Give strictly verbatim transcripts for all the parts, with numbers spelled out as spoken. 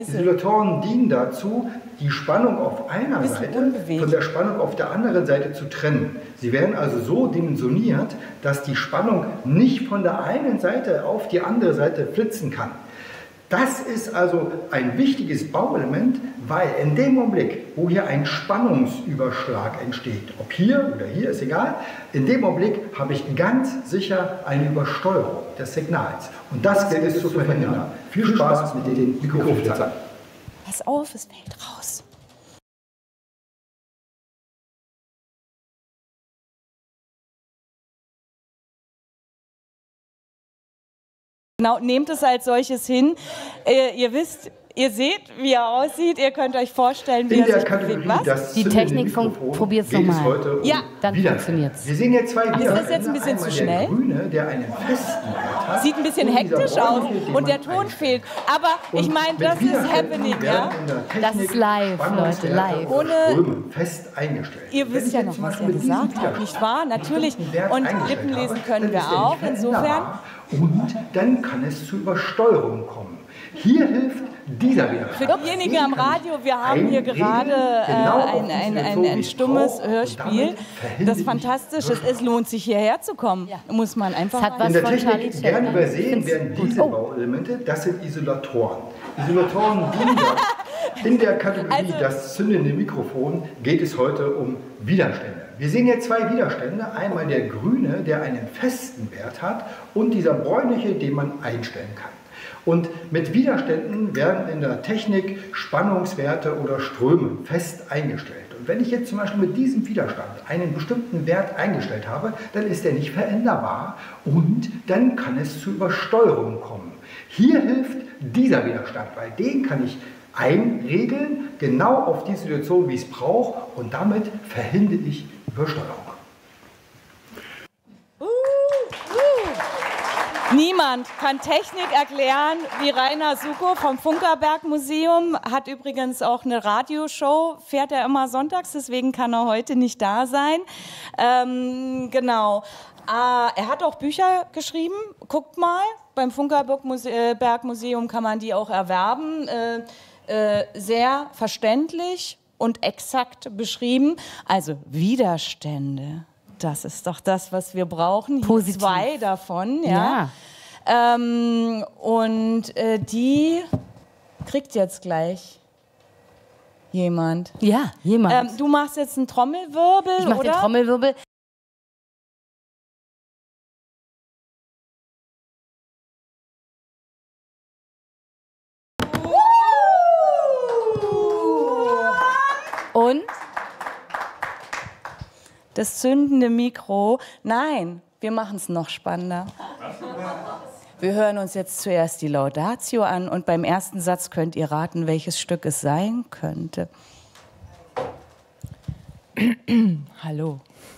Isolatoren dienen dazu, die Spannung auf einer Seite von der Spannung auf der anderen Seite zu trennen. Sie werden also so dimensioniert, dass die Spannung nicht von der einen Seite auf die andere Seite flitzen kann. Das ist also ein wichtiges Bauelement, weil in dem Augenblick, wo hier ein Spannungsüberschlag entsteht, ob hier oder hier, ist egal, in dem Augenblick habe ich ganz sicher eine Übersteuerung des Signals. Und das gilt es zu verhindern. Viel Spaß mit den Mikrofonzahlen. Pass auf, es fällt raus. Genau, nehmt es als solches hin. Äh, ihr wisst, ihr seht, wie er aussieht. Ihr könnt euch vorstellen, wie in er der sich Kategorie bewegt. Das Die Technik probiert es nochmal. Ja, dann funktioniert es. Wir sehen jetzt zwei Ist das jetzt ein bisschen zu schnell? Der Grüne, der einen festen Wert hat. Sieht ein bisschen hektisch aus und der Ton fehlt. Aber ich meine, das ist happening, ja? Das ist live, Leute, live. Ohne, fest eingestellt. Ihr wisst ja noch, was er gesagt hat, nicht wahr? Natürlich. Und Lippenlesen können wir auch, insofern. Und dann kann es zu Übersteuerung kommen. Hier hilft dieser Widerstand. Für diejenigen am Radio, wir haben hier gerade äh, ein, ein, ein, ein stummes Hörspiel, das fantastisch ist. Es lohnt sich, hierher zu kommen, ja. Muss man einfach hat was in der von Technik gern übersehen werden diese Bauelemente, das sind Isolatoren. Isolatoren dienen in der Kategorie also, das zündende Mikrofon geht es heute um Widerstände. Wir sehen jetzt zwei Widerstände, einmal der grüne, der einen festen Wert hat, und dieser bräunliche, den man einstellen kann. Und mit Widerständen werden in der Technik Spannungswerte oder Ströme fest eingestellt. Und wenn ich jetzt zum Beispiel mit diesem Widerstand einen bestimmten Wert eingestellt habe, dann ist der nicht veränderbar und dann kann es zu Übersteuerung kommen. Hier hilft dieser Widerstand, weil den kann ich einregeln, genau auf die Situation, wie ich es brauche, und damit verhindere ich Übersteuerung. Uh, uh. Niemand kann Technik erklären wie Rainer Suko vom Funkerberg-Museum. Hat übrigens auch eine Radioshow, fährt er immer sonntags, deswegen kann er heute nicht da sein. Ähm, genau. Äh, er hat auch Bücher geschrieben, guckt mal, beim Funkerberg-Museum kann man die auch erwerben. Äh, äh, sehr verständlich und exakt beschrieben. Also Widerstände, das ist doch das, was wir brauchen. Hier zwei davon, ja. ja. Ähm, und äh, die kriegt jetzt gleich jemand. Ja, jemand. Ähm, du machst jetzt einen Trommelwirbel, ich mach oder? den Trommelwirbel. Und das zündende Mikro. Nein, wir machen es noch spannender. Wir hören uns jetzt zuerst die Laudatio an und beim ersten Satz könnt ihr raten, welches Stück es sein könnte. Hallo.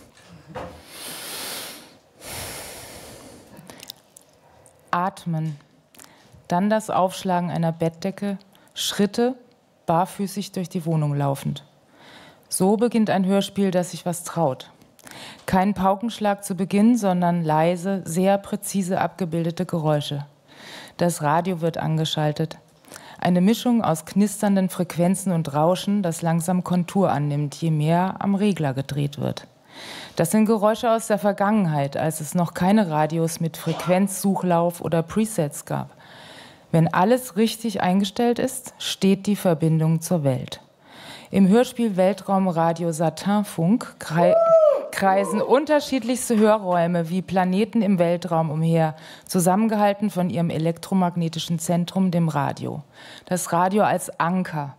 Atmen, dann das Aufschlagen einer Bettdecke, Schritte, barfüßig durch die Wohnung laufend. So beginnt ein Hörspiel, das sich was traut. Kein Paukenschlag zu Beginn, sondern leise, sehr präzise abgebildete Geräusche. Das Radio wird angeschaltet. Eine Mischung aus knisternden Frequenzen und Rauschen, das langsam Kontur annimmt, je mehr am Regler gedreht wird. Das sind Geräusche aus der Vergangenheit, als es noch keine Radios mit Frequenzsuchlauf oder Presets gab. Wenn alles richtig eingestellt ist, steht die Verbindung zur Welt. Im Hörspiel Weltraumradio Satinfunk krei kreisen unterschiedlichste Hörräume wie Planeten im Weltraum umher, zusammengehalten von ihrem elektromagnetischen Zentrum, dem Radio. Das Radio als Anker.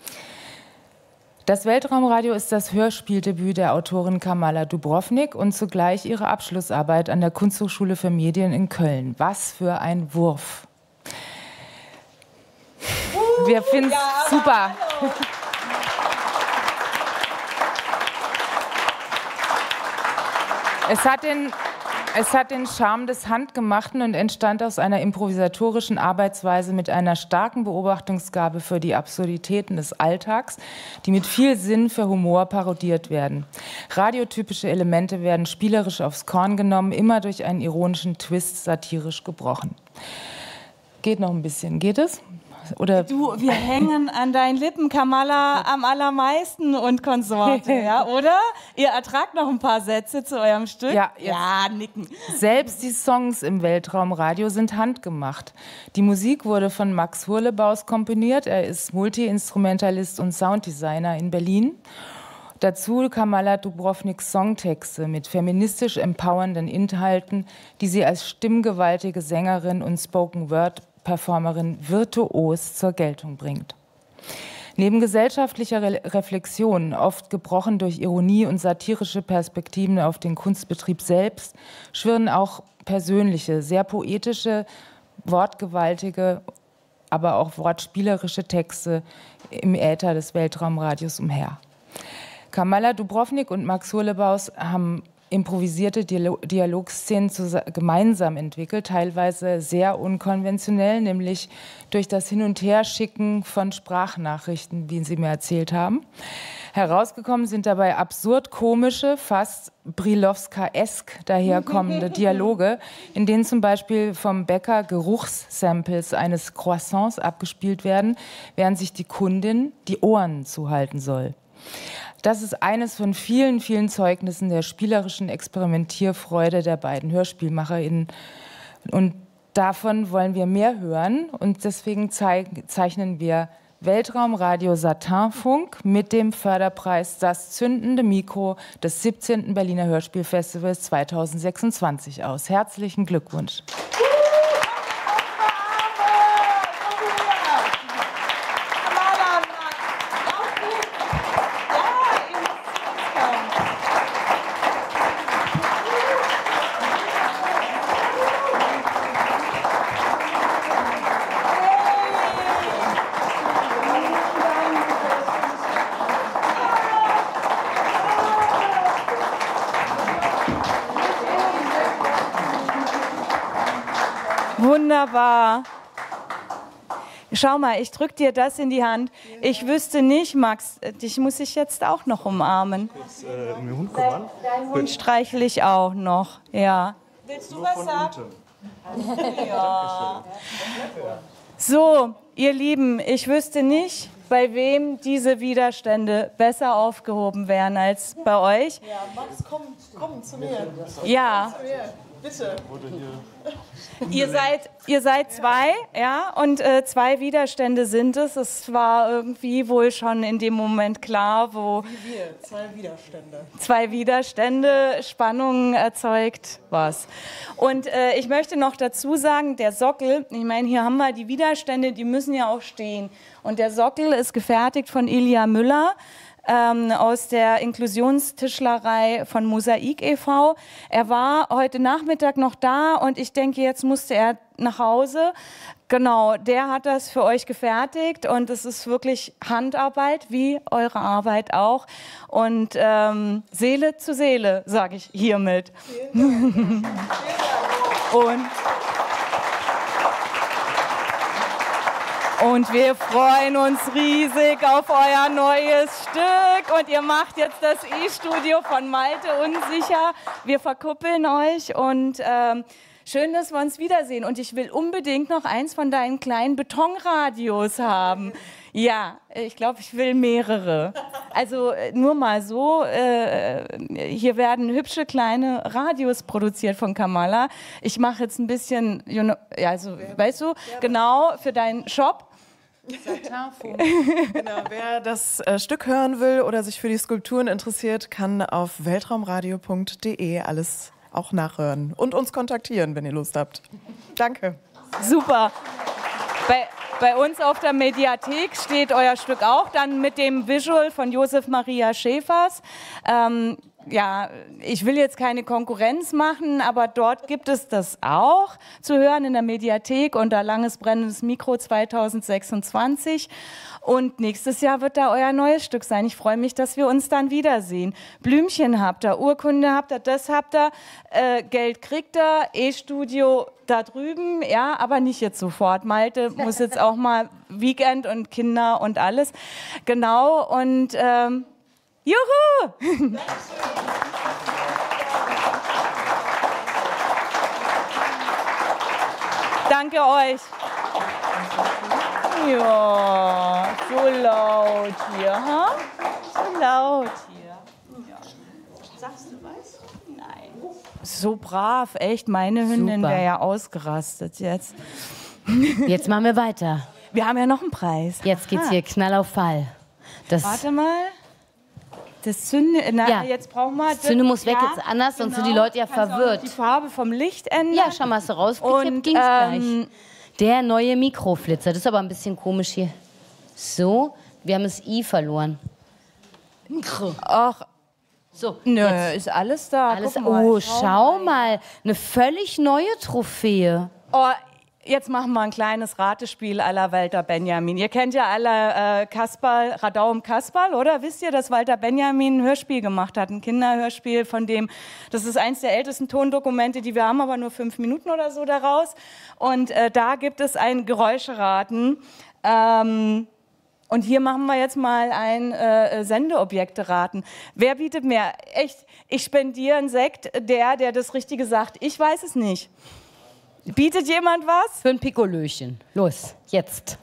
Das Weltraumradio ist das Hörspieldebüt der Autorin Kamala Dubrovnik und zugleich ihre Abschlussarbeit an der Kunsthochschule für Medien in Köln. Was für ein Wurf! Wir finden es ja, super. Hallo. Es hat, den, es hat den Charme des Handgemachten und entstand aus einer improvisatorischen Arbeitsweise mit einer starken Beobachtungsgabe für die Absurditäten des Alltags, die mit viel Sinn für Humor parodiert werden. Radiotypische Elemente werden spielerisch aufs Korn genommen, immer durch einen ironischen Twist satirisch gebrochen. Geht noch ein bisschen. Geht es? Oder du, wir hängen an deinen Lippen, Kamala, am allermeisten und Konsorte, ja, oder? Ihr ertragt noch ein paar Sätze zu eurem Stück? Ja, ja, nicken. Selbst die Songs im Weltraumradio sind handgemacht. Die Musik wurde von Max Hurlebaus komponiert. Er ist Multi-Instrumentalist und Sounddesigner in Berlin. Dazu Kamala Dubrovniks Songtexte mit feministisch empowernden Inhalten, die sie als stimmgewaltige Sängerin und Spoken-Word-Performerin virtuos zur Geltung bringt. Neben gesellschaftlicher Re Reflexion, oft gebrochen durch Ironie und satirische Perspektiven auf den Kunstbetrieb selbst, schwirren auch persönliche, sehr poetische, wortgewaltige, aber auch wortspielerische Texte im Äther des Weltraumradios umher. Kamala Dubrovnik und Max Hurlebaus haben improvisierte Dialogszenen gemeinsam entwickelt, teilweise sehr unkonventionell, nämlich durch das Hin- und Herschicken von Sprachnachrichten, wie Sie mir erzählt haben. Herausgekommen sind dabei absurd komische, fast Brilowska-esk daherkommende Dialoge, in denen zum Beispiel vom Bäcker Geruchssamples eines Croissants abgespielt werden, während sich die Kundin die Ohren zuhalten soll. Das ist eines von vielen, vielen Zeugnissen der spielerischen Experimentierfreude der beiden HörspielmacherInnen. Und davon wollen wir mehr hören. Und deswegen zeichnen wir Weltraumradio Satinfunk mit dem Förderpreis Das zündende Mikro des siebzehnten Berliner Hörspielfestivals zweitausendsechsundzwanzig aus. Herzlichen Glückwunsch. Wunderbar. Schau mal, ich drück dir das in die Hand. Ich wüsste nicht, Max, dich muss ich jetzt auch noch umarmen. Kurz, äh, um den Hund kümmern. Deinen Hund streichle ich auch noch, ja. Willst du Nur was sagen? Ja. So, ihr Lieben, ich wüsste nicht, bei wem diese Widerstände besser aufgehoben wären als bei euch. Ja, Max, komm, komm zu mir. Ja. Zu mir. Bitte. Ihr seid, ihr seid zwei, ja, und äh, zwei Widerstände sind es. Es war irgendwie wohl schon in dem Moment klar, wo... Wie wir, zwei Widerstände. Zwei Widerstände, Spannung erzeugt was. Und äh, ich möchte noch dazu sagen, der Sockel, ich meine, hier haben wir die Widerstände, die müssen ja auch stehen. Und der Sockel ist gefertigt von Ilja Müller. Ähm, aus der Inklusionstischlerei von Mosaik e V Er war heute Nachmittag noch da und ich denke, jetzt musste er nach Hause. Genau, der hat das für euch gefertigt und es ist wirklich Handarbeit, wie eure Arbeit auch. Und ähm, Seele zu Seele, sage ich hiermit. Vielen Dank. und Und wir freuen uns riesig auf euer neues Stück. Und ihr macht jetzt das E-Studio von Malte unsicher. Wir verkuppeln euch und ähm, schön, dass wir uns wiedersehen. Und ich will unbedingt noch eins von deinen kleinen Betonradios haben. Ja, ich glaube, ich will mehrere. Also nur mal so, äh, hier werden hübsche kleine Radios produziert von Kamala. Ich mache jetzt ein bisschen, you know, also weißt du, genau für deinen Shop. Genau, wer das äh, Stück hören will oder sich für die Skulpturen interessiert, kann auf weltraumradio punkt de alles auch nachhören und uns kontaktieren, wenn ihr Lust habt. Danke. Super. Bei, bei uns auf der Mediathek steht euer Stück auch, dann mit dem Visual von Josef Maria Schäfers. Ähm, ja, ich will jetzt keine Konkurrenz machen, aber dort gibt es das auch zu hören in der Mediathek unter Langes brennendes Mikro zweitausendsechsundzwanzig. Und nächstes Jahr wird da euer neues Stück sein. Ich freue mich, dass wir uns dann wiedersehen. Blümchen habt ihr, Urkunde habt ihr, das habt ihr, äh, Geld kriegt ihr, E-Studio da drüben, ja, aber nicht jetzt sofort. Malte muss jetzt auch mal Weekend und Kinder und alles. Genau, und ähm, juhu! Danke euch. Ja, so laut hier, ha? So laut hier. Ja. Sagst du was? Nein. So brav, echt. Meine Hündin wäre ja ausgerastet jetzt. Jetzt machen wir weiter. Wir haben ja noch einen Preis. Jetzt geht's hier Knall auf Fall. Das Warte mal. Das Zünde, na, ja. jetzt brauchen wir... Das Zünde muss weg, ja, jetzt anders, genau. Sonst sind die Leute ja Kannst verwirrt. Auch noch die Farbe vom Licht ändern. Ja, schau mal, hast du rausgetippt, ging's ähm, gleich. Der neue Mikroflitzer, das ist aber ein bisschen komisch hier. So, wir haben das I verloren. Mikro. Ach, so, nö, jetzt. ist alles da. Alles, Guck mal, oh, schau mal. mal, eine völlig neue Trophäe. Oh, jetzt machen wir ein kleines Ratespiel à la Walter Benjamin. Ihr kennt ja alle äh, Kasperl, Radau Kasperl, oder? Wisst ihr, dass Walter Benjamin ein Hörspiel gemacht hat? Ein Kinderhörspiel, von dem, das ist eins der ältesten Tondokumente, die wir haben, aber nur fünf Minuten oder so daraus. Und äh, da gibt es ein Geräuscheraten. Ähm, und hier machen wir jetzt mal ein äh, Sendeobjekte-Raten. Wer bietet mehr? Echt, ich spendiere einen Sekt, der, der das Richtige sagt. Ich weiß es nicht. Bietet jemand was? Für ein Pikolöchen. Los, jetzt.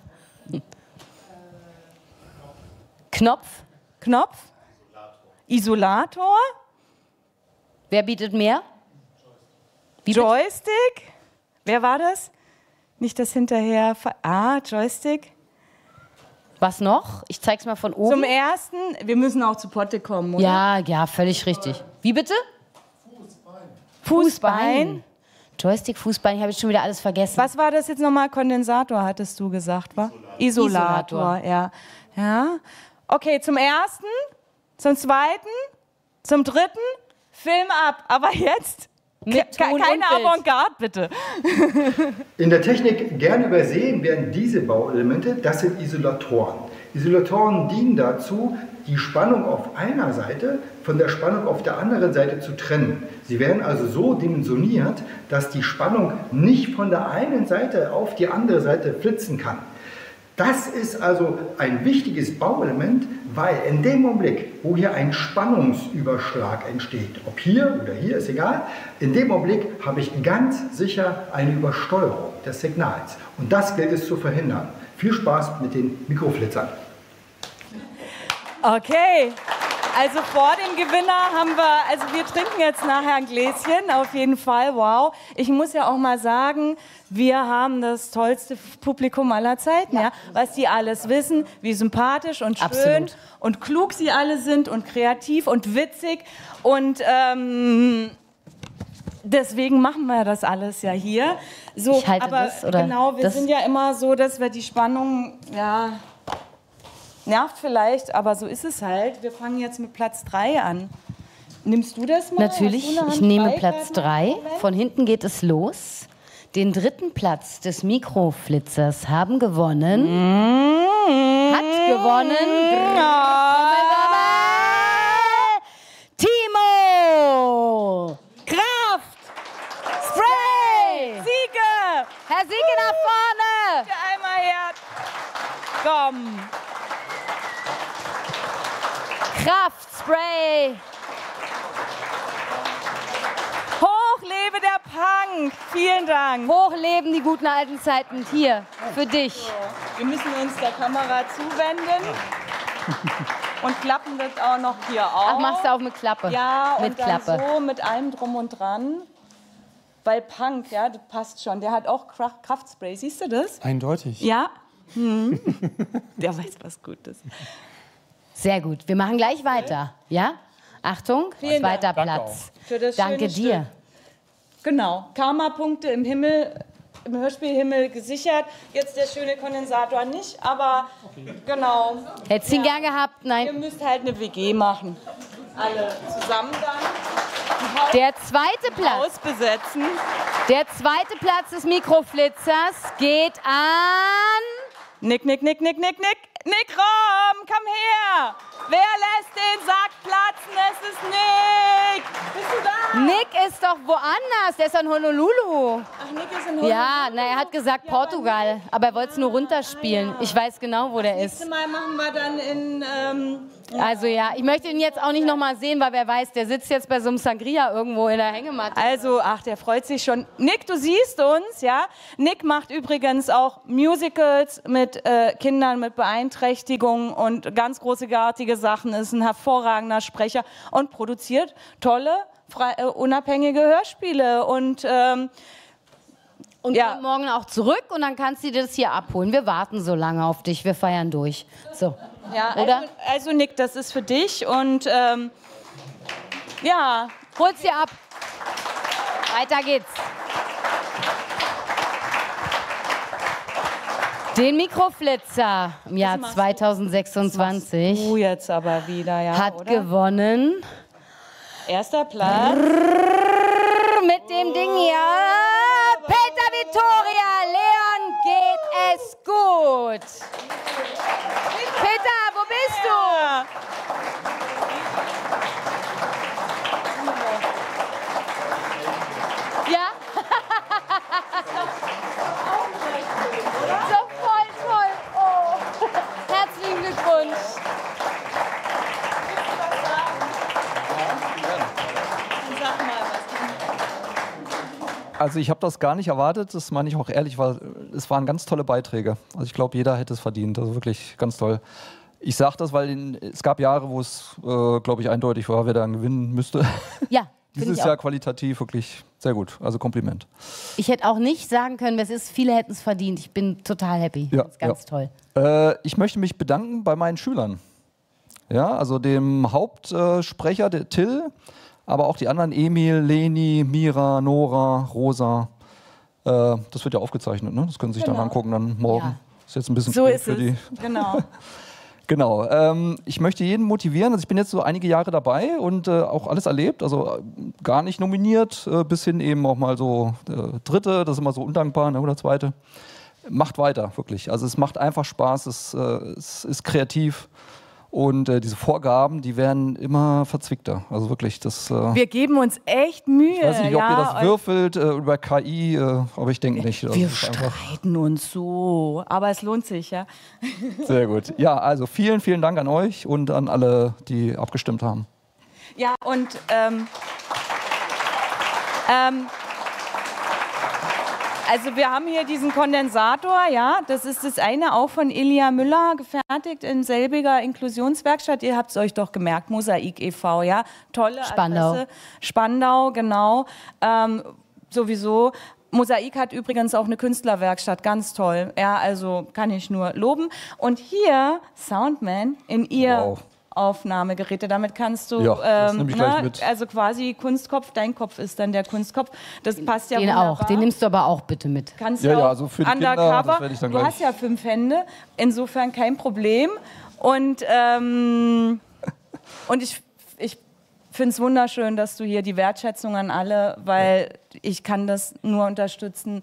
Knopf. Knopf. Isolator. Isolator. Wer bietet mehr? Wie Joystick. Wer war das? Nicht das hinterher. Ah, Joystick. Was noch? Ich zeig's mal von oben. Zum ersten, wir müssen auch zu Potte kommen, oder? Ja, ja, völlig richtig. Wie bitte? Fußbein. Fußbein. Joystick, Fußbein, ich habe jetzt schon wieder alles vergessen. Was war das jetzt nochmal? Kondensator, hattest du gesagt, wa? Isolator. Isolator, ja. Ja. Okay, zum ersten, zum zweiten, zum dritten, Film ab. Aber jetzt mit Ton keine und Avantgarde, bitte. In der Technik gern übersehen werden diese Bauelemente, das sind Isolatoren. Isolatoren dienen dazu, die Spannung auf einer Seite von der Spannung auf der anderen Seite zu trennen. Sie werden also so dimensioniert, dass die Spannung nicht von der einen Seite auf die andere Seite flitzen kann. Das ist also ein wichtiges Bauelement, weil in dem Augenblick, wo hier ein Spannungsüberschlag entsteht, ob hier oder hier, ist egal, in dem Augenblick habe ich ganz sicher eine Übersteuerung des Signals. Und das gilt es zu verhindern. Viel Spaß mit den Mikroflitzern. Okay, also vor dem Gewinner haben wir, also wir trinken jetzt nachher ein Gläschen, auf jeden Fall, wow. Ich muss ja auch mal sagen, wir haben das tollste Publikum aller Zeiten, ja. Ja, was die alles wissen, wie sympathisch und schön Absolut. Und klug sie alle sind und kreativ und witzig und ähm, deswegen machen wir das alles ja hier. So, ich halte aber das, oder genau, wir das? sind ja immer so, dass wir die Spannung, ja... Nervt vielleicht, aber so ist es halt. Wir fangen jetzt mit Platz drei an. Nimmst du das mal? Natürlich, ich nehme Platz drei. Von hinten geht es los. Den dritten Platz des Mikroflitzers haben gewonnen. Mmh. Hat gewonnen. Ja. Timo! Kraft! Spray! Siege! Herr Siege nach vorne! Einmal her. Komm! Kraftspray! Hochlebe der Punk! Vielen Dank! Hochleben die guten alten Zeiten hier für dich. So, wir müssen uns der Kamera zuwenden und klappen das auch noch hier auf. Ach, machst du auch mit Klappe? Ja, mit und dann Klappe. so mit allem drum und dran. Weil Punk, ja, das passt schon. Der hat auch Kraftspray. Siehst du das? Eindeutig. Ja. Hm. Der weiß, was gut ist. Sehr gut. Wir machen gleich weiter. Ja? Achtung, Vielen zweiter Dank. Platz. Für das Danke schöne dir. Stück. Genau. Karma-Punkte im Himmel, im Hörspielhimmel gesichert. Jetzt der schöne Kondensator nicht, aber genau. Hättest du ihn gern gehabt? Nein. Ihr müsst halt eine W G machen. Alle zusammen dann. Haus, Der zweite Platz. Haus besetzen. Der zweite Platz des Mikroflitzers geht an... Nick, Nick, Nick, Nick, Nick, Nick. Nick Rom, komm her! Wer lässt den Sack platzen? Es ist Nick! Bist du da? Nick ist doch woanders, der ist in Honolulu. Ach, Nick ist in Honolulu? Ja, na, er hat gesagt ja, Portugal, aber er wollte es nur runterspielen. Ah, ja. Ich weiß genau, wo der Das ist. nächste Mal machen wir dann in, ähm, Also ja, ich möchte ihn jetzt auch nicht noch mal sehen, weil wer weiß, der sitzt jetzt bei so einem Sangria irgendwo in der Hängematte. Also, ach, der freut sich schon. Nick, du siehst uns, ja? Nick macht übrigens auch Musicals mit äh, Kindern mit Beeinträchtigungen und ganz großartige Sachen, ist ein hervorragender Sprecher und produziert tolle, frei, äh, unabhängige Hörspiele und ähm, Und ja. komm morgen auch zurück und dann kannst du dir das hier abholen. Wir warten so lange auf dich, wir feiern durch. So. Ja, oder? Also, also Nick, das ist für dich und ähm, ja. Hol's dir ab. Weiter geht's. Den Mikroflitzer im Jahr zweitausendsechsundzwanzig Du jetzt aber wieder, ja, hat oder? gewonnen. Erster Platz. Mit dem Ding hier. Peter Vittoria, Leon, geht es gut. Peter, wo bist du? Ja? So voll toll. Oh. Herzlichen Glückwunsch. Sag mal was. Also ich habe das gar nicht erwartet, das meine ich auch ehrlich, weil es waren ganz tolle Beiträge. Also ich glaube, jeder hätte es verdient, also wirklich ganz toll. Ich sage das, weil in, es gab Jahre, wo es, äh, glaube ich, eindeutig war, wer dann gewinnen müsste. Ja. Dieses Jahr qualitativ wirklich sehr gut, also Kompliment. Ich hätte auch nicht sagen können, wer es ist. Viele hätten es verdient. Ich bin total happy. Ja, das ist ganz ja. toll. Äh, ich möchte mich bedanken bei meinen Schülern. Ja, also dem Hauptsprecher, der Till, aber auch die anderen, Emil, Leni, Mira, Nora, Rosa. Äh, das wird ja aufgezeichnet, ne? Das können Sie sich Genau. dann angucken, dann morgen. Ja. Ist jetzt ein bisschen So spät ist für es. die. Genau. Genau. Ähm, ich möchte jeden motivieren. Also ich bin jetzt so einige Jahre dabei und äh, auch alles erlebt. Also äh, gar nicht nominiert, äh, bis hin eben auch mal so äh, Dritte. Das ist immer so undankbar, ne? Oder Zweite. Macht weiter, wirklich. Also es macht einfach Spaß. Es, äh, es ist kreativ. Und äh, diese Vorgaben, die werden immer verzwickter. Also wirklich, das. Äh, Wir geben uns echt Mühe. ich weiß nicht, ob ja, ihr das würfelt äh, über K I, äh, aber ich denke nicht. Das Wir ist einfach streiten uns so, aber es lohnt sich, ja. sehr gut. Ja, also vielen, vielen Dank an euch und an alle, die abgestimmt haben. Ja, und ähm, ähm, also wir haben hier diesen Kondensator, ja, das ist das eine, auch von Elia Müller gefertigt in selbiger Inklusionswerkstatt. Ihr habt es euch doch gemerkt, Mosaik e V, ja, tolle Spandau. Adresse. Spandau, genau, ähm, sowieso. Mosaik hat übrigens auch eine Künstlerwerkstatt, ganz toll, ja, also kann ich nur loben. Und hier, Soundman, in ihr... Wow. Aufnahmegeräte. Damit kannst du, Ja, das ähm, nehme ich gleich ne, mit. also quasi Kunstkopf, dein Kopf ist dann der Kunstkopf. Das passt ja Den wunderbar. auch. Den nimmst du aber auch bitte mit. Kannst Ja, du ja, auch also für die Kinder, undercover. das werde ich dann Du gleich- hast ja fünf Hände, insofern kein Problem. Und, ähm, und ich, ich finde es wunderschön, dass du hier die Wertschätzung an alle, weil ich kann das nur unterstützen.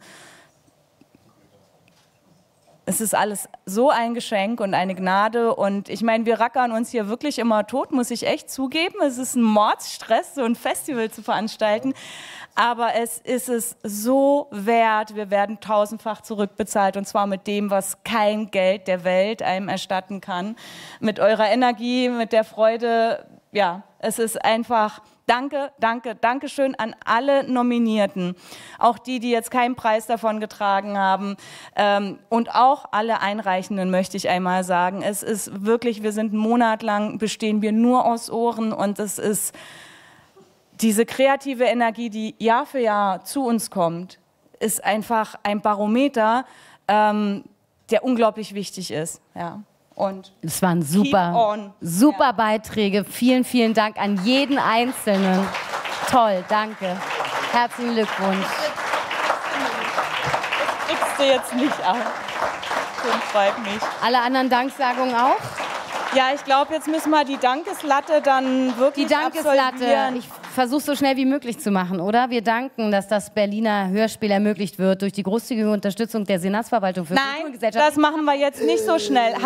Es ist alles so ein Geschenk und eine Gnade. Und ich meine, wir rackern uns hier wirklich immer tot, muss ich echt zugeben. Es ist ein Mordsstress, so ein Festival zu veranstalten. Aber es ist es so wert. Wir werden tausendfach zurückbezahlt. Und zwar mit dem, was kein Geld der Welt einem erstatten kann. Mit eurer Energie, mit der Freude. Ja, es ist einfach... Danke, danke, danke schön an alle Nominierten, auch die, die jetzt keinen Preis davon getragen haben, ähm, und auch alle Einreichenden möchte ich einmal sagen. Es ist wirklich, wir sind einen Monat lang, bestehen wir nur aus Ohren und es ist diese kreative Energie, die Jahr für Jahr zu uns kommt, ist einfach ein Barometer, ähm, der unglaublich wichtig ist. Ja. Und Es waren Keep super, on. super Ja. Beiträge. Vielen, vielen Dank an jeden Einzelnen. Toll, danke. Herzlichen Glückwunsch. kriegst du jetzt nicht ab. Schön, freut mich. Alle anderen Danksagungen auch? Ja, ich glaube, jetzt müssen wir die Dankeslatte dann wirklich Die Dankeslatte. absolvieren. Ich versuche so schnell wie möglich zu machen, oder? Wir danken, dass das Berliner Hörspiel ermöglicht wird durch die großzügige Unterstützung der Senatsverwaltung für Kultur und Nein, Gesellschaft. das machen wir jetzt nicht so schnell. Halt,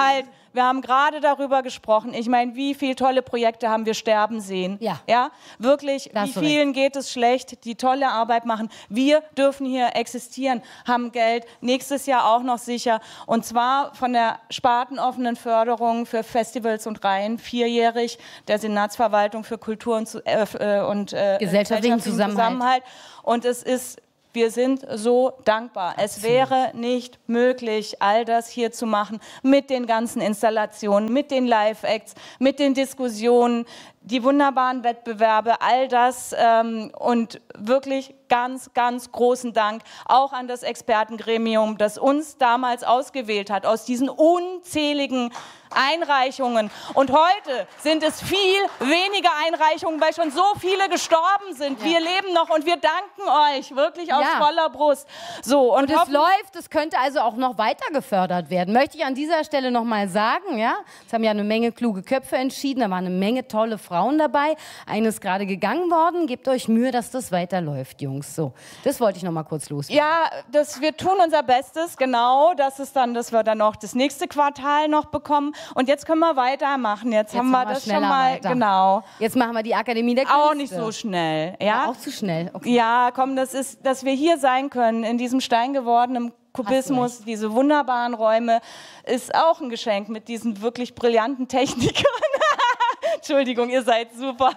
wir haben gerade darüber gesprochen. Ich meine, wie viele tolle Projekte haben wir sterben sehen? Ja. Ja, wirklich, Da wie hast du vielen geht es schlecht, die tolle Arbeit machen. Wir dürfen hier existieren, haben Geld, nächstes Jahr auch noch sicher. Und zwar von der spartenoffenen Förderung für Festivals und Reihen, vierjährig, der Senatsverwaltung für Kultur und, äh, und äh, Gesellschaftlichen Zusammenhalt. Zusammenhalt. Und es ist, wir sind so dankbar. Es wäre nicht möglich, all das hier zu machen mit den ganzen Installationen, mit den Live-Acts, mit den Diskussionen, die wunderbaren Wettbewerbe, all das ähm, und wirklich ganz, ganz großen Dank auch an das Expertengremium, das uns damals ausgewählt hat aus diesen unzähligen Einreichungen. Und heute sind es viel weniger Einreichungen, weil schon so viele gestorben sind. Ja. Wir leben noch und wir danken euch wirklich aus Ja. voller Brust. So, und Und es läuft, es könnte also auch noch weiter gefördert werden. Möchte ich an dieser Stelle noch mal sagen, ja? Es haben ja eine Menge kluge Köpfe entschieden, da waren eine Menge tolle Frauen dabei. Eine ist gerade gegangen worden. Gebt euch Mühe, dass das weiterläuft, Jungs. So, das wollte ich noch mal kurz loswerden. Ja, das, wir tun unser Bestes, genau. Das ist dann, dass wir dann noch das nächste Quartal noch bekommen. Und jetzt können wir weitermachen. Jetzt, Jetzt haben wir machen wir das schon schneller mal, weiter. genau. Jetzt machen wir die Akademie der Künste. Auch nicht so schnell, ja? Auch zu schnell. Okay. Ja, komm, das ist, dass wir hier sein können, in diesem steingewordenen Kubismus, diese wunderbaren Räume, ist auch ein Geschenk mit diesen wirklich brillanten Technikern. Entschuldigung, ihr seid super.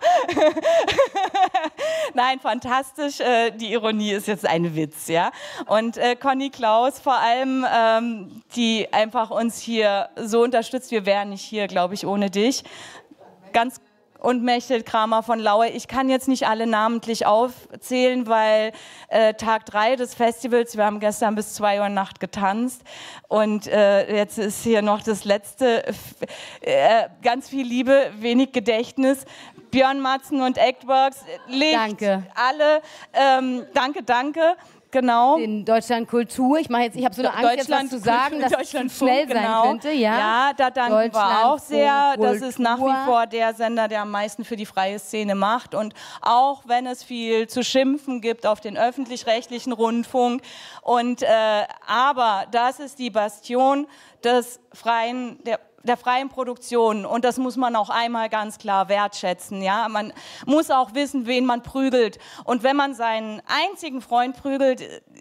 Nein, fantastisch. Äh, die Ironie ist jetzt ein Witz, ja. Und äh, Conny Klaus vor allem, ähm, die einfach uns hier so unterstützt. Wir wären nicht hier, glaube ich, ohne dich. Ganz und Mechthild Kramer von Laue. Ich kann jetzt nicht alle namentlich aufzählen, weil äh, Tag drei des Festivals, wir haben gestern bis zwei Uhr Nacht getanzt und äh, jetzt ist hier noch das letzte, äh, ganz viel Liebe, wenig Gedächtnis. Björn Matzen und Actworks, Licht, Danke. alle, ähm, danke, danke. Genau. In Deutschland Kultur. Ich mache jetzt, ich habe so eine Angst, jetzt was zu sagen, dass es zu schnell sein genau. könnte. Ja, ja, da danken wir auch sehr. Kultur. Das ist nach wie vor der Sender, der am meisten für die freie Szene macht. Und auch wenn es viel zu schimpfen gibt auf den öffentlich-rechtlichen Rundfunk. Und, äh, aber das ist die Bastion des freien, der der freien Produktion und das muss man auch einmal ganz klar wertschätzen. Ja? Man muss auch wissen, wen man prügelt und wenn man seinen einzigen Freund prügelt,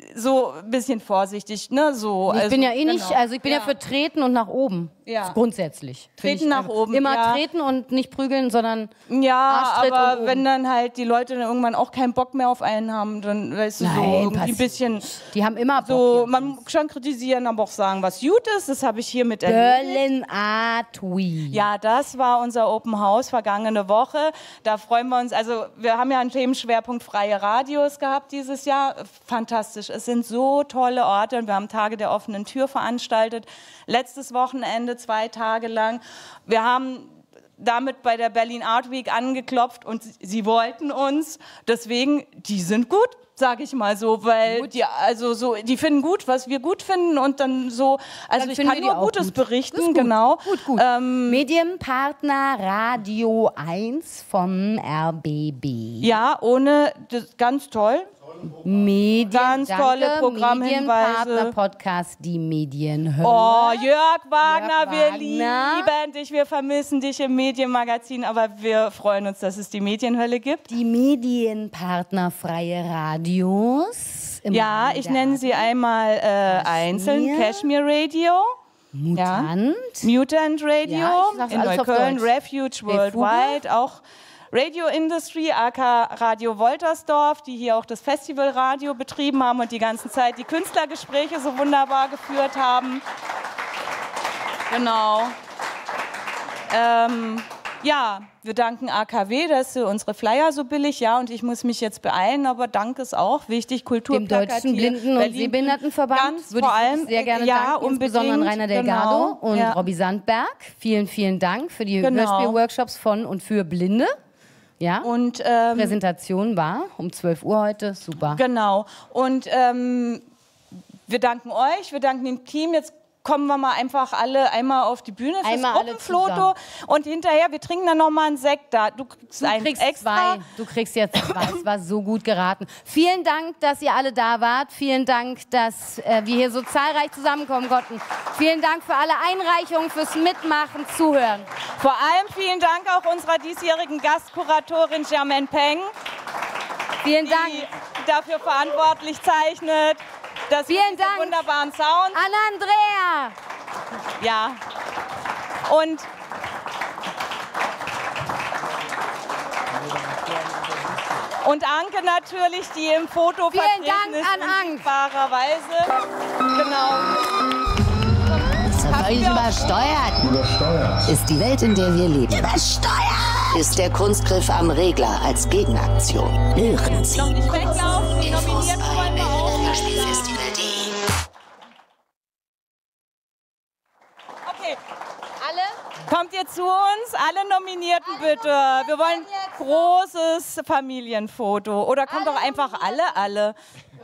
so ein bisschen vorsichtig. Ne? So, ich also, bin ja eh nicht, genau. also ich bin ja, ja für treten und nach oben. Ja. Grundsätzlich. Treten ich, nach oben. Immer ja. treten und nicht prügeln, sondern ja, Arschtritt aber und wenn oben. dann halt die Leute dann irgendwann auch keinen Bock mehr auf einen haben, dann weißt du Nein, so irgendwie passiert ein bisschen. Die haben immer Bock so, hier. man kann kritisieren, aber auch sagen, was gut ist. Das habe ich hiermit erlebt. Berlin Art Week. Ja, das war unser Open House vergangene Woche. Da freuen wir uns. Also wir haben ja einen Themenschwerpunkt freie Radios gehabt dieses Jahr. Fantastisch. Es sind so tolle Orte und wir haben Tage der offenen Tür veranstaltet. Letztes Wochenende, zwei Tage lang. Wir haben damit bei der Berlin Art Week angeklopft und sie wollten uns. Deswegen, die sind gut, sage ich mal so, weil die, also so, die finden gut, was wir gut finden und dann so, also Dann ich finden kann wir die nur auch Gutes gut. berichten, Das ist gut. genau. Gut, gut. Ähm, Medienpartner Radio eins vom R B B. Ja, ohne, das, ganz toll. Medien, Ganz danke, tolle Programmhinweise. Medienpartner-Podcast Die Medienhölle. Oh, Jörg Wagner, Jörg wir Wagner. lieben dich, wir vermissen dich im Medienmagazin, aber wir freuen uns, dass es die Medienhölle gibt. Die Medienpartner Freie Radios. Im Ja, ich nenne sie einmal äh, einzeln. Cashmere Radio. Mutant. Ja. Mutant Radio Ja, ich sag's in alles auf Neukölln, Deutsch. Refuge Worldwide, auch Radio Industry, aka Radio Woltersdorf, die hier auch das Festivalradio betrieben haben und die ganze Zeit die Künstlergespräche so wunderbar geführt haben. Genau. Ähm, ja, wir danken A K W, dass sie unsere Flyer so billig, ja, und ich muss mich jetzt beeilen, aber Dank ist auch wichtig, Kulturplakatier. Dem Deutschen Blinden- und Berlin, Sehbehindertenverband ganz würde vor ich allem sehr gerne ja, danken, unbedingt, insbesondere an Rainer Delgado genau, und ja. Robby Sandberg. Vielen, vielen Dank für die Genau. Hörspielworkshops von und für Blinde. Ja, Und ähm, Präsentation war um zwölf Uhr heute, super. genau. Und ähm, wir danken euch, wir danken dem Team. Jetzt kommen wir mal einfach alle einmal auf die Bühne fürs Einmal alle Gruppenfoto und hinterher, wir trinken dann noch mal einen Sekt da. Du kriegst, Du einen kriegst extra. zwei. Du kriegst jetzt zwei. Es war so gut geraten. Vielen Dank, dass ihr alle da wart. Vielen Dank, dass äh, wir hier so zahlreich zusammenkommen konnten. Vielen Dank für alle Einreichungen, fürs Mitmachen, Zuhören. Vor allem vielen Dank auch unserer diesjährigen Gastkuratorin Germaine Peng, Vielen Dank. die dafür verantwortlich zeichnet, dass wir Vielen diesen Dank. wunderbaren Sound. An Andrea. Ja. Und Und Anke natürlich, die im Foto Vielen vertreten Dank ist, an Anke. unsichtbarerweise. Genau. Ist doch völlig übersteuert. Übersteuert. Ist die Welt, in der wir leben. Übersteuert! Ist der Kunstgriff am Regler als Gegenaktion. Hören Sie. Noch nicht weglaufen, die Infos Nominierten bei wollen wir auch. berliner hörspielfestival punkt de. Okay, Alle? kommt ihr zu uns? Alle Nominierten bitte. Wir wollen großes Familienfoto. Oder kommt doch einfach alle, alle.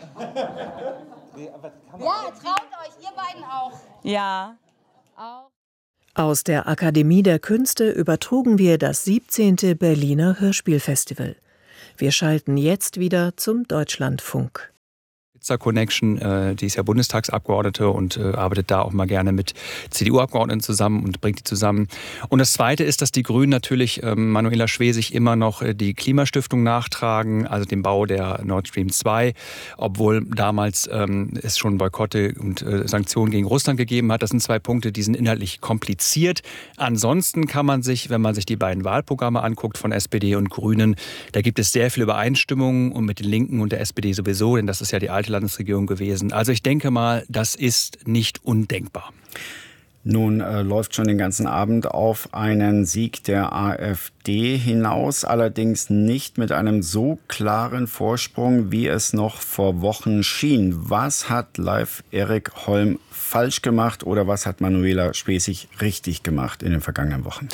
Ja, traut euch, ihr beiden auch. Ja. Auch. Aus der Akademie der Künste übertrugen wir das siebzehnte Berliner Hörspielfestival. Wir schalten jetzt wieder zum Deutschlandfunk. Pizza Connection, äh, die ist ja Bundestagsabgeordnete und äh, arbeitet da auch mal gerne mit C D U-Abgeordneten zusammen und bringt die zusammen. Und das Zweite ist, dass die Grünen natürlich ähm, Manuela Schwesig immer noch äh, die Klimastiftung nachtragen, also den Bau der Nord Stream zwei, obwohl damals ähm, es schon Boykotte und äh, Sanktionen gegen Russland gegeben hat. Das sind zwei Punkte, die sind inhaltlich kompliziert. Ansonsten kann man sich, wenn man sich die beiden Wahlprogramme anguckt von S P D und Grünen, da gibt es sehr viel Übereinstimmung und mit den Linken und der S P D sowieso, denn das ist ja die alte Landesregierung gewesen. Also ich denke mal, das ist nicht undenkbar. Nun äh, läuft schon den ganzen Abend auf einen Sieg der AfD hinaus, allerdings nicht mit einem so klaren Vorsprung, wie es noch vor Wochen schien. Was hat Live Erik Holm falsch gemacht oder was hat Manuela Schwesig richtig gemacht in den vergangenen Wochen?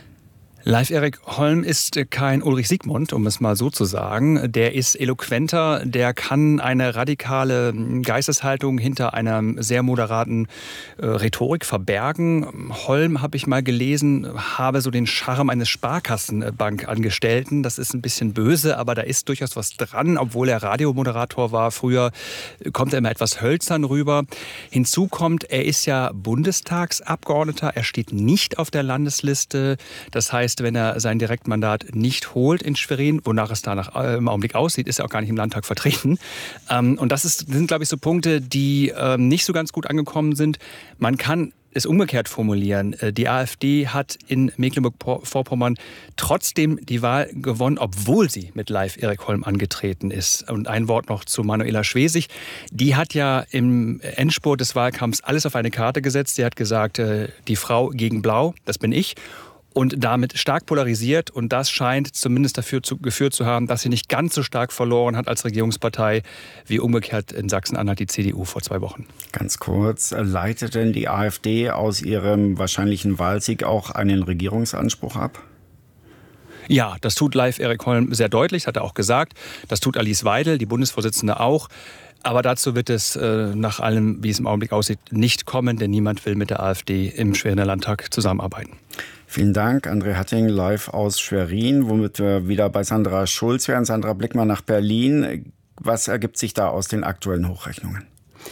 Live Erik Holm ist kein Ulrich Siegmund, um es mal so zu sagen. Der ist eloquenter, der kann eine radikale Geisteshaltung hinter einer sehr moderaten äh, Rhetorik verbergen. Holm, habe ich mal gelesen, habe so den Charme eines Sparkassenbankangestellten. Das ist ein bisschen böse, aber da ist durchaus was dran. Obwohl er Radiomoderator war früher, kommt er immer etwas hölzern rüber. Hinzu kommt, er ist ja Bundestagsabgeordneter. Er steht nicht auf der Landesliste. Das heißt, wenn er sein Direktmandat nicht holt in Schwerin, wonach es danach äh, im Augenblick aussieht, ist er auch gar nicht im Landtag vertreten. Ähm, und das ist, sind, glaube ich, so Punkte, die ähm, nicht so ganz gut angekommen sind. Man kann es umgekehrt formulieren. Die AfD hat in Mecklenburg-Vorpommern trotzdem die Wahl gewonnen, obwohl sie mit Live Erik Holm angetreten ist. Und ein Wort noch zu Manuela Schwesig. Die hat ja im Endspurt des Wahlkampfs alles auf eine Karte gesetzt. Sie hat gesagt, äh, die Frau gegen Blau, das bin ich. Und damit stark polarisiert. Und das scheint zumindest dafür zu, geführt zu haben, dass sie nicht ganz so stark verloren hat als Regierungspartei wie umgekehrt in Sachsen-Anhalt die C D U vor zwei Wochen. Ganz kurz, leitet denn die AfD aus ihrem wahrscheinlichen Wahlsieg auch einen Regierungsanspruch ab? Ja, das tut Live Erik Holm sehr deutlich, hat er auch gesagt. Das tut Alice Weidel, die Bundesvorsitzende, auch. Aber dazu wird es äh, nach allem, wie es im Augenblick aussieht, nicht kommen, denn niemand will mit der AfD im Schweriner Landtag zusammenarbeiten. Vielen Dank, André Hatting, live aus Schwerin, womit wir wieder bei Sandra Schulz wären. Sandra, blick mal nach Berlin. Was ergibt sich da aus den aktuellen Hochrechnungen?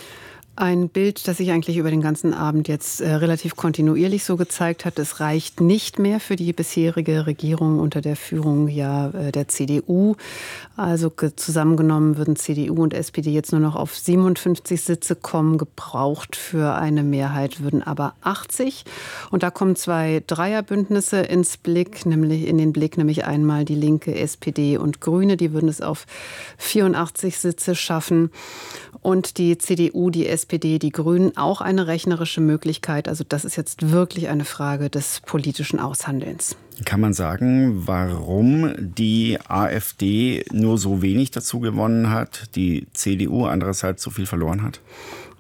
Ein Bild, das sich eigentlich über den ganzen Abend jetzt äh, relativ kontinuierlich so gezeigt hat. Es reicht nicht mehr für die bisherige Regierung unter der Führung ja, äh, der C D U. Also zusammengenommen würden C D U und S P D jetzt nur noch auf siebenundfünfzig Sitze kommen. Gebraucht für eine Mehrheit würden aber achtzig. Und da kommen zwei Dreierbündnisse ins Blick, nämlich in den Blick, nämlich einmal die Linke, S P D und Grüne. Die würden es auf vierundachtzig Sitze schaffen. Und die C D U, die S P D, die Grünen auch eine rechnerische Möglichkeit. Also das ist jetzt wirklich eine Frage des politischen Aushandelns. Kann man sagen, warum die AfD nur so wenig dazu gewonnen hat, die C D U andererseits so viel verloren hat?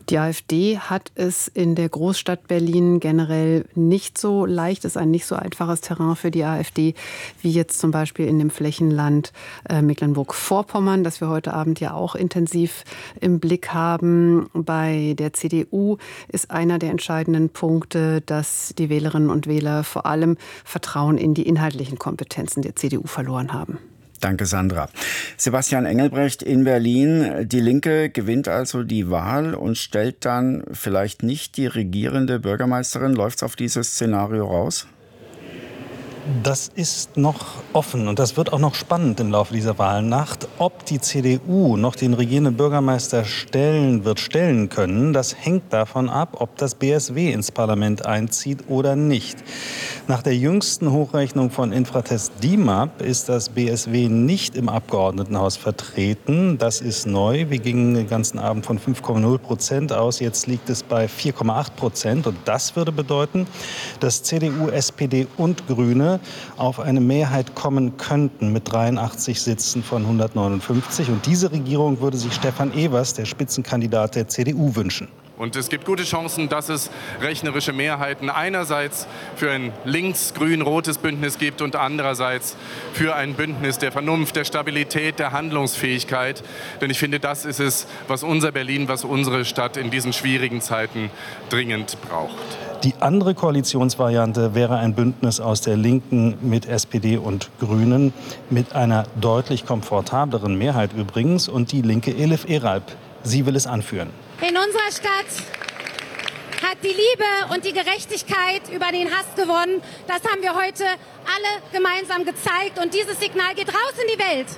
Die AfD hat es in der Großstadt Berlin generell nicht so leicht, ist ein nicht so einfaches Terrain für die AfD, wie jetzt zum Beispiel in dem Flächenland äh, Mecklenburg-Vorpommern, das wir heute Abend ja auch intensiv im Blick haben. Bei der C D U ist einer der entscheidenden Punkte, dass die Wählerinnen und Wähler vor allem Vertrauen in die inhaltlichen Kompetenzen der C D U verloren haben. Danke, Sandra. Sebastian Engelbrecht in Berlin. Die Linke gewinnt also die Wahl und stellt dann vielleicht nicht die regierende Bürgermeisterin. Läuft es auf dieses Szenario raus? Das ist noch offen und das wird auch noch spannend im Laufe dieser Wahlnacht. Ob die C D U noch den regierenden Bürgermeister stellen wird, stellen können, das hängt davon ab, ob das B S W ins Parlament einzieht oder nicht. Nach der jüngsten Hochrechnung von Infratest D I M A P ist das B S W nicht im Abgeordnetenhaus vertreten. Das ist neu. Wir gingen den ganzen Abend von fünf Komma null Prozent aus. Jetzt liegt es bei vier Komma acht Prozent. Und das würde bedeuten, dass C D U, S P D und Grüne auf eine Mehrheit kommen könnten mit dreiundachtzig Sitzen von hundertneunundfünfzig. Und diese Regierung würde sich Stefan Evers, der Spitzenkandidat der C D U, wünschen. Und es gibt gute Chancen, dass es rechnerische Mehrheiten einerseits für ein links-grün-rotes Bündnis gibt und andererseits für ein Bündnis der Vernunft, der Stabilität, der Handlungsfähigkeit. Denn ich finde, das ist es, was unser Berlin, was unsere Stadt in diesen schwierigen Zeiten dringend braucht. Die andere Koalitionsvariante wäre ein Bündnis aus der Linken mit S P D und Grünen, mit einer deutlich komfortableren Mehrheit übrigens. Und die Linke Elif Eralp, sie will es anführen. In unserer Stadt hat die Liebe und die Gerechtigkeit über den Hass gewonnen. Das haben wir heute alle gemeinsam gezeigt. Und dieses Signal geht raus in die Welt.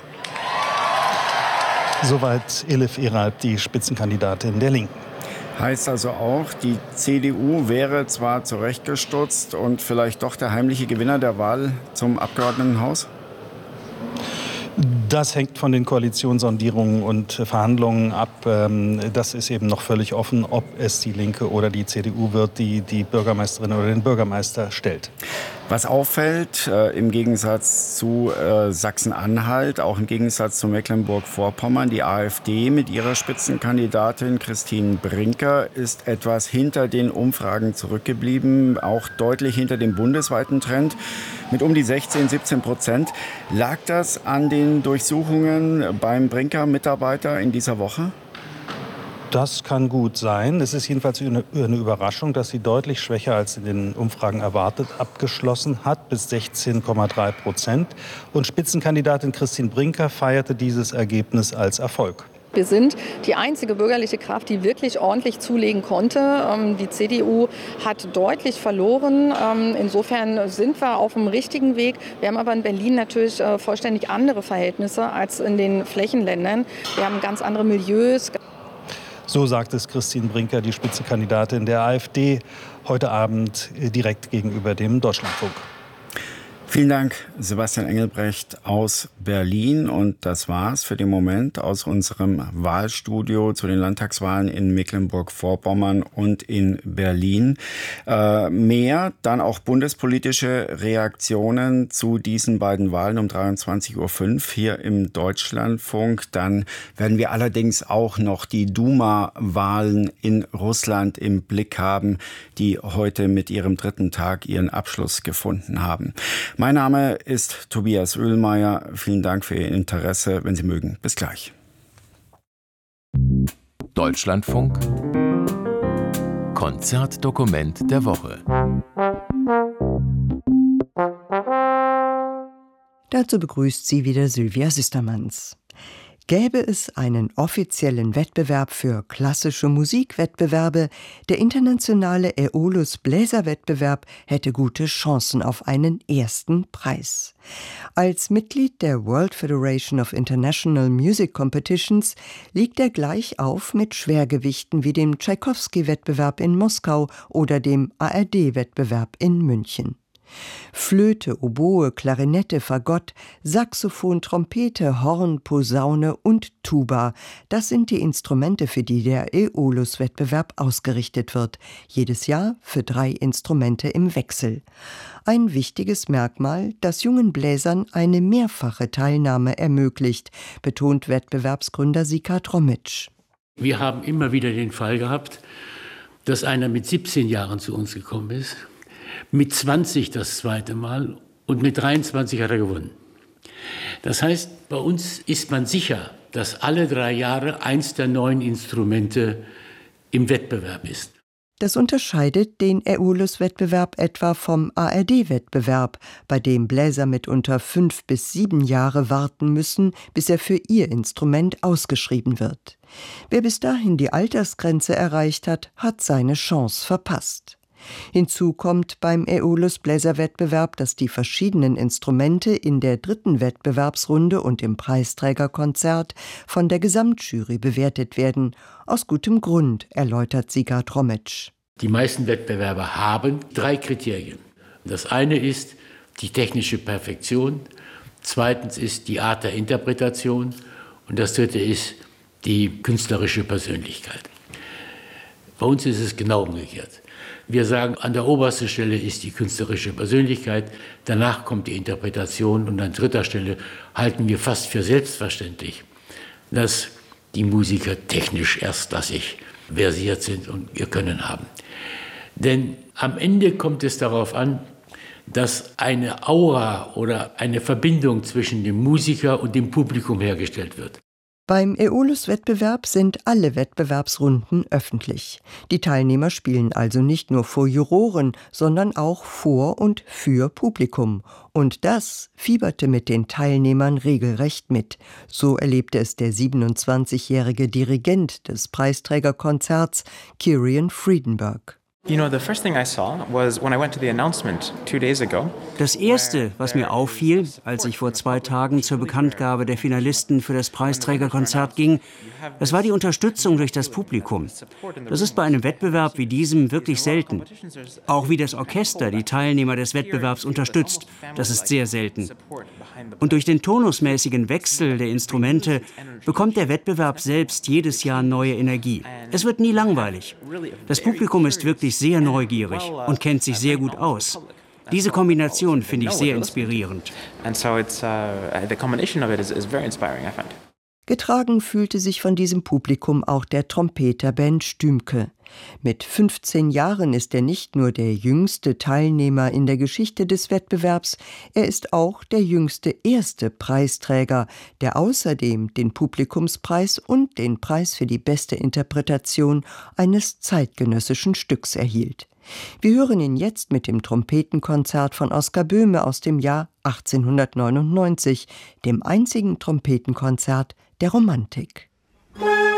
Soweit Elif Eralp, die Spitzenkandidatin der Linken. Heißt also auch, die C D U wäre zwar zurechtgestutzt und vielleicht doch der heimliche Gewinner der Wahl zum Abgeordnetenhaus? Das hängt von den Koalitionssondierungen und Verhandlungen ab. Das ist eben noch völlig offen, ob es die Linke oder die C D U wird, die die Bürgermeisterin oder den Bürgermeister stellt. Was auffällt, äh, im Gegensatz zu äh, Sachsen-Anhalt, auch im Gegensatz zu Mecklenburg-Vorpommern, die AfD mit ihrer Spitzenkandidatin Christine Brinker ist etwas hinter den Umfragen zurückgeblieben, auch deutlich hinter dem bundesweiten Trend mit um die sechzehn, siebzehn Prozent. Lag das an den Durchsuchungen beim Brinker-Mitarbeiter in dieser Woche? Das kann gut sein. Es ist jedenfalls eine, eine Überraschung, dass sie deutlich schwächer als in den Umfragen erwartet abgeschlossen hat, bis sechzehn Komma drei Prozent. Und Spitzenkandidatin Christine Brinker feierte dieses Ergebnis als Erfolg. Wir sind die einzige bürgerliche Kraft, die wirklich ordentlich zulegen konnte. Die C D U hat deutlich verloren. Insofern sind wir auf dem richtigen Weg. Wir haben aber in Berlin natürlich vollständig andere Verhältnisse als in den Flächenländern. Wir haben ganz andere Milieus. So sagt es Christine Brinker, die Spitzenkandidatin der AfD, heute Abend direkt gegenüber dem Deutschlandfunk. Vielen Dank, Sebastian Engelbrecht aus Berlin. Und das war's für den Moment aus unserem Wahlstudio zu den Landtagswahlen in Mecklenburg-Vorpommern und in Berlin. Äh, mehr, dann auch bundespolitische Reaktionen zu diesen beiden Wahlen um dreiundzwanzig Uhr fünf hier im Deutschlandfunk. Dann werden wir allerdings auch noch die Duma-Wahlen in Russland im Blick haben, die heute mit ihrem dritten Tag ihren Abschluss gefunden haben. Mein Name ist Tobias Oehlmeier. Vielen Dank für Ihr Interesse. Wenn Sie mögen, bis gleich. Deutschlandfunk Konzertdokument der Woche. Dazu begrüßt Sie wieder Sylvia Sistermanns. Gäbe es einen offiziellen Wettbewerb für klassische Musikwettbewerbe, der internationale Aeolus Bläserwettbewerb hätte gute Chancen auf einen ersten Preis. Als Mitglied der World Federation of International Music Competitions liegt er gleich auf mit Schwergewichten wie dem Tschaikowski-Wettbewerb in Moskau oder dem A R D-Wettbewerb in München. Flöte, Oboe, Klarinette, Fagott, Saxophon, Trompete, Horn, Posaune und Tuba, das sind die Instrumente, für die der Aeolus-Wettbewerb ausgerichtet wird, jedes Jahr für drei Instrumente im Wechsel. Ein wichtiges Merkmal, das jungen Bläsern eine mehrfache Teilnahme ermöglicht, betont Wettbewerbsgründer Sika Tromitsch. Wir haben immer wieder den Fall gehabt, dass einer mit siebzehn Jahren zu uns gekommen ist, mit zwanzig das zweite Mal und mit dreiundzwanzig hat er gewonnen. Das heißt, bei uns ist man sicher, dass alle drei Jahre eins der neuen Instrumente im Wettbewerb ist. Das unterscheidet den Aeolus-Wettbewerb etwa vom A R D-Wettbewerb, bei dem Bläser mitunter fünf bis sieben Jahre warten müssen, bis er für ihr Instrument ausgeschrieben wird. Wer bis dahin die Altersgrenze erreicht hat, hat seine Chance verpasst. Hinzu kommt beim Aeolus-Bläserwettbewerb, dass die verschiedenen Instrumente in der dritten Wettbewerbsrunde und im Preisträgerkonzert von der Gesamtjury bewertet werden. Aus gutem Grund, erläutert Sigard Rometsch. Die meisten Wettbewerber haben drei Kriterien. Das eine ist die technische Perfektion, zweitens ist die Art der Interpretation und das dritte ist die künstlerische Persönlichkeit. Bei uns ist es genau umgekehrt. Wir sagen, an der obersten Stelle ist die künstlerische Persönlichkeit, danach kommt die Interpretation und an dritter Stelle halten wir fast für selbstverständlich, dass die Musiker technisch erstklassig versiert sind und ihr Können haben. Denn am Ende kommt es darauf an, dass eine Aura oder eine Verbindung zwischen dem Musiker und dem Publikum hergestellt wird. Beim Aeolus-Wettbewerb sind alle Wettbewerbsrunden öffentlich. Die Teilnehmer spielen also nicht nur vor Juroren, sondern auch vor und für Publikum. Und das fieberte mit den Teilnehmern regelrecht mit. So erlebte es der siebenundzwanzigjährige Dirigent des Preisträgerkonzerts, Kirian Friedenberg. Das Erste, was mir auffiel, als ich vor zwei Tagen zur Bekanntgabe der Finalisten für das Preisträgerkonzert ging, das war die Unterstützung durch das Publikum. Das ist bei einem Wettbewerb wie diesem wirklich selten. Auch wie das Orchester die Teilnehmer des Wettbewerbs unterstützt, das ist sehr selten. Und durch den tonusmäßigen Wechsel der Instrumente bekommt der Wettbewerb selbst jedes Jahr neue Energie. Es wird nie langweilig. Das Publikum ist wirklich sehr neugierig und kennt sich sehr gut aus. Diese Kombination finde ich sehr inspirierend. Getragen fühlte sich von diesem Publikum auch der Trompeter Ben Stümke. Mit fünfzehn Jahren ist er nicht nur der jüngste Teilnehmer in der Geschichte des Wettbewerbs, er ist auch der jüngste erste Preisträger, der außerdem den Publikumspreis und den Preis für die beste Interpretation eines zeitgenössischen Stücks erhielt. Wir hören ihn jetzt mit dem Trompetenkonzert von Oskar Böhme aus dem Jahr achtzehnhundertneunundneunzig, dem einzigen Trompetenkonzert der Romantik.